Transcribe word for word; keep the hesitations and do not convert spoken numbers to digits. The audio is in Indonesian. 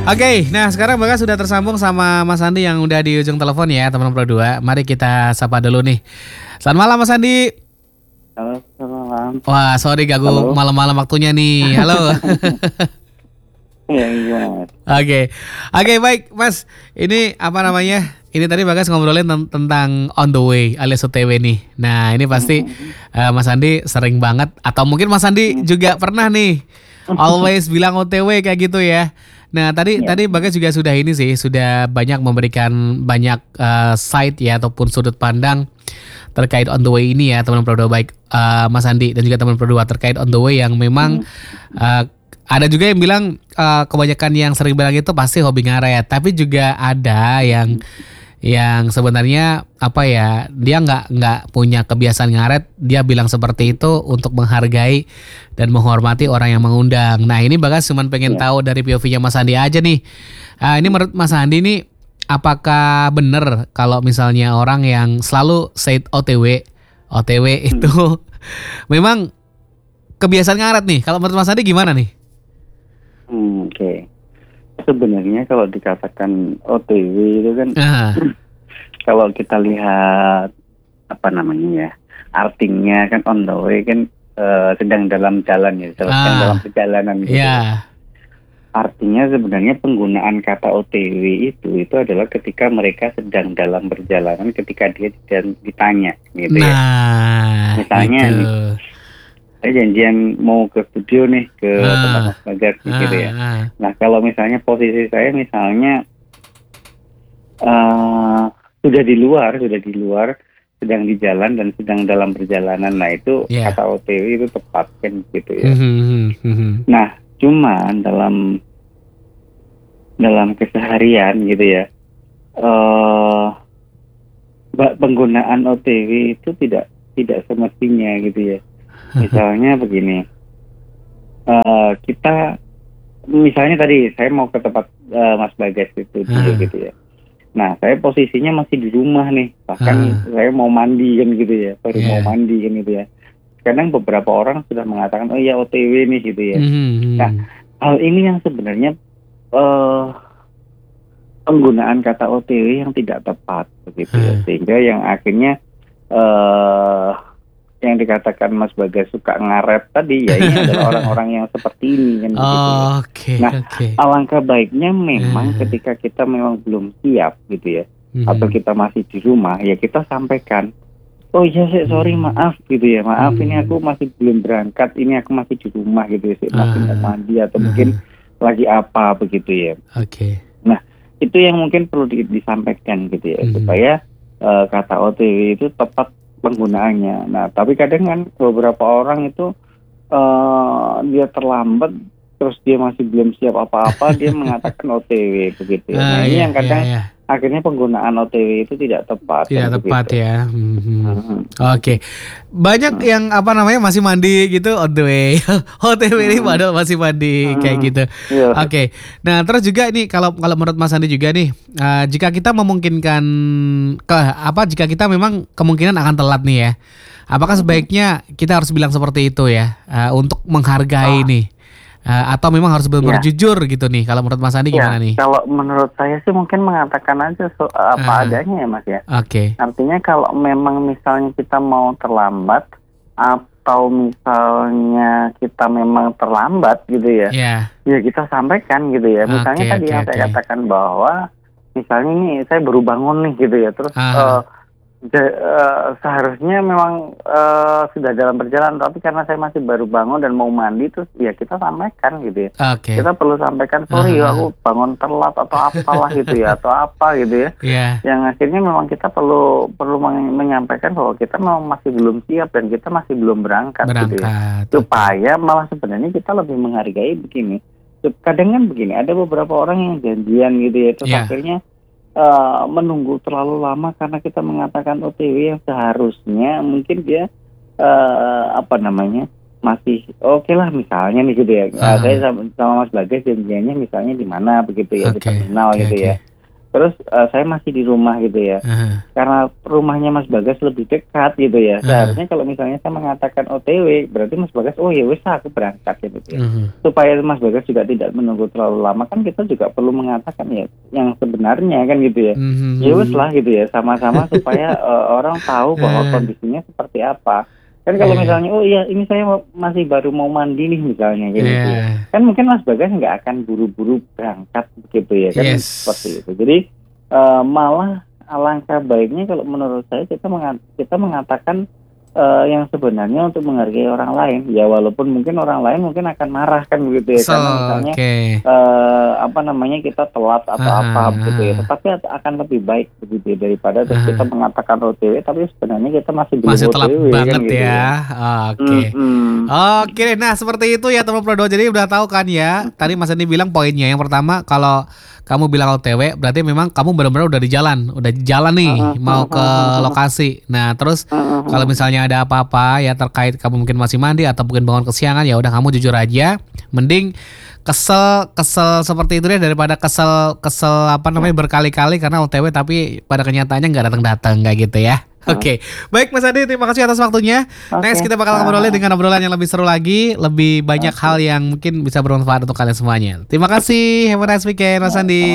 Oke, nah sekarang Bagas sudah tersambung sama Mas Andi yang udah di ujung telepon ya, teman Pro dua. Mari kita sapa dulu nih. Selamat malam Mas Andi. Halo, selamat malam. Wah, sorry ganggu Halo. malam-malam waktunya nih. Halo. Iya, gimana Mas? Oke, oke baik Mas. Ini apa namanya? Ini tadi Bagas ngobrolin ten- tentang on the way alias O T W nih. Nah ini pasti eh, Mas Andi sering banget, atau mungkin Mas Andi juga pernah nih always bilang O T W kayak gitu ya. Nah tadi Iya. tadi Bagas juga sudah ini sih, sudah banyak memberikan banyak eh, side ya ataupun sudut pandang terkait on the way ini ya, teman Pro dua, baik eh, Mas Andi dan juga teman Pro dua, terkait on the way yang memang eh, ada juga yang bilang eh, kebanyakan yang sering bilang itu pasti hobi ngaret, tapi juga ada yang yang sebenarnya apa ya, dia nggak nggak punya kebiasaan ngaret, dia bilang seperti itu untuk menghargai dan menghormati orang yang mengundang. Nah ini Bagas cuma pengen Iya. tahu dari P O V-nya Mas Andi aja nih. Ah, ini menurut Mas Andi nih, apakah benar kalau misalnya orang yang selalu say O T W, O T W itu memang kebiasaan ngaret nih? Kalau menurut Mas Andi gimana nih? Hmm, Oke. Sebenarnya kalau dikatakan O T W itu kan, Ah, kalau kita lihat apa namanya ya, artinya kan on the way kan eh, sedang dalam jalan ya, sedang Ah. dalam perjalanan gitu. ya, Artinya sebenarnya penggunaan kata O T W itu itu adalah ketika mereka sedang dalam perjalanan, ketika dia tidak ditanya gitu ya. nah, Misalnya itu. nih, saya janjian mau ke studio nih, ke Ah. tempat Mas Bagas gitu ya. Ah, ah. Nah kalau misalnya posisi saya misalnya eh sudah di luar, sudah di luar, sedang di jalan dan sedang dalam perjalanan, nah itu Yeah. kata O T W itu tepat kan gitu ya. Mhm, mhm. Nah cuman dalam dalam keseharian gitu ya, eh ba- penggunaan O T W itu tidak tidak semestinya gitu ya. Misalnya begini, eh kita misalnya tadi saya mau ke tempat eh, Mas Bagas itu dulu Ah. gitu ya. Nah saya posisinya masih di rumah nih, bahkan Ah. saya mau mandi kan gitu ya, baru Yeah. mau mandi kan gitu ya. Kadang beberapa orang sudah mengatakan oh iya O T W nih gitu ya. Mhm, Nah, hal ini yang sebenarnya eh penggunaan kata O T W yang tidak tepat begitu ya, Ah. sehingga yang akhirnya eh yang dikatakan Mas Bagas suka ngaret tadi ya, ini adalah orang-orang yang seperti ini kan begitu ya. Oh, oke, Nah, oke. alangkah baiknya memang Ah. ketika kita memang belum siap gitu ya, Mhm. atau kita masih di rumah ya kita sampaikan, oh iya sih sorry Hmm. maaf gitu ya, maaf ini Hmm. aku masih belum berangkat, ini aku masih di rumah gitu ya, saya masih mau Ah. mandi atau mungkin lagi apa begitu ya. Oke. Itu yang mungkin perlu di- disampaikan gitu ya, Mhm. supaya eh, kata O T W itu tepat penggunaannya. Nah tapi kadang kan beberapa orang itu eh dia terlambat, terus dia masih belum siap apa-apa, dia mengatakan O T W begitu ya. Nah Ah, ini iya, yang kadang iya, iya. akhirnya penggunaan O T W itu tidak tepat. Tidak kan tepat begitu. ya. Mhm. Mhm. Oke. Banyak yang apa namanya masih mandi gitu on the way. O T W ini Hmm. padahal masih mandi kayak Hmm. gitu. Iya. Oke. Nah, terus juga nih kalau kalau menurut Mas Andi juga nih, eh, jika kita memungkinkan ke apa jika kita memang kemungkinan akan telat nih ya. Apakah sebaiknya kita harus bilang seperti itu ya, eh, untuk menghargai nih? Eh, atau memang harus benar-benar Iya. jujur gitu nih? Kalau menurut Mas Andi Ya, gimana nih? kalau menurut saya sih mungkin mengatakan aja so- Ah. apa adanya ya Mas ya. Oke. Artinya kalau memang misalnya kita mau terlambat, atau misalnya kita memang terlambat gitu ya, Ya. ya kita sampaikan gitu ya. Misalnya Oke, tadi oke, yang saya oke. katakan bahwa misalnya ini saya baru bangun nih gitu ya, terus Ah. eh, ja- eh, seharusnya memang eh, sudah dalam perjalanan, tapi karena saya masih baru bangun dan mau mandi, terus ya kita sampaikan gitu ya. Oke. Kita perlu sampaikan sorry Ah. aku bangun telat atau apalah gitu ya, atau apa gitu ya. Ya. Yang akhirnya memang kita perlu perlu meng- menyampaikan bahwa kita memang masih belum siap dan kita masih belum berangkat, gitu ya. Berangkat. Supaya malah sebenarnya kita lebih menghargai begini. Kadang kan begini, ada beberapa orang yang janjian gitu ya, terus Iya. akhirnya eh, menunggu terlalu lama karena kita mengatakan O T W yang seharusnya mungkin dia eh, apa namanya masih oke lah misalnya nih gitu ya. Eh, Ah. saya sama, sama Mas Bagas janjiannya misalnya di mana begitu ya, di Oke, terminal oke, gitu oke. ya. terus uh, saya masih di rumah gitu ya. Uh-huh. Karena rumahnya Mas Bagas lebih dekat gitu ya. Uh-huh. Seharusnya kalau misalnya saya mengatakan O T W, berarti Mas Bagas, oh ya wes aku berangkat gitu ya. Uh-huh. Supaya Mas Bagas juga tidak menunggu terlalu lama, kan kita juga perlu mengatakan ya yang sebenarnya kan gitu ya. Uh-huh. Ya wes lah gitu ya, sama-sama supaya uh, orang tahu bahwa uh-huh. kondisinya seperti apa. Kan kalau yeah. misalnya, oh iya ini saya masih baru mau mandi nih misalnya gitu yeah. ya. Kan mungkin Mas Bagas nggak akan buru-buru berangkat begitu ya kan, yes. seperti itu. Jadi uh, malah alangkah baiknya kalau menurut saya kita mengat- kita mengatakan uh, yang sebenarnya untuk menghargai orang lain. Ya walaupun mungkin orang lain mungkin akan marah kan begitu ya, so, karena misalnya okay. uh, apa namanya kita telat atau uh, apa begitu ya. Tetapi akan lebih baik begitu ya, daripada terus uh, kita mengatakan O T W tapi sebenarnya kita masih belum masih telat O T W banget kan, gitu ya. ya. Oke. Okay. Mm-hmm. Oke, okay, nah seperti itu ya teman Prodo. Jadi udah tahu kan ya. Tadi Mas Andi bilang poinnya yang pertama, kalau kamu bilang O T W berarti memang kamu benar-benar udah di jalan, udah di jalan nih uh, mau ke lokasi. Nah, terus uh, kalau misalnya ada apa-apa ya terkait kamu mungkin masih mandi atau mungkin bangun kesiangan, ya udah kamu jujur aja. Mending kesel kesel seperti itu deh daripada kesel kesel apa namanya berkali-kali karena O T W tapi pada kenyataannya nggak datang-datang kayak gitu ya. Oke, okay. Baik Mas Andi, terima kasih atas waktunya. Okay. Next kita bakal ngobrolin dengan obrolan yang lebih seru lagi, lebih banyak okay. hal yang mungkin bisa bermanfaat untuk kalian semuanya. Terima kasih, have a nice weekend Mas Andi.